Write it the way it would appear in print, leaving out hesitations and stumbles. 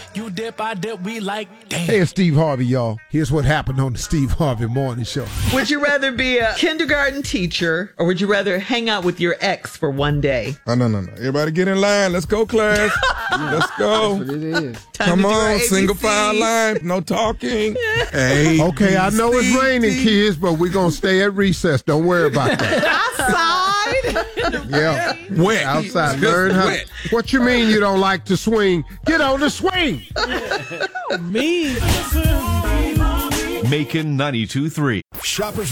You dip, I dip, we like, damn. Hey, it's Steve Harvey, y'all. Here's what happened on the Steve Harvey Morning Show. Would you rather be a kindergarten teacher or would you rather hang out with your ex for one day? Oh, no. Everybody get in line. Let's go, class. Let's go. That's what it is. Come on, single file line. No talking. Hey, Okay, I know it's raining, kids, but we're going to stay at recess. Don't worry about that. Outside? Yeah. Wet. Outside. Just Learn how. wet. What you mean you don't like to swing? Get on the swing. Me. Making 92.3. Shoppers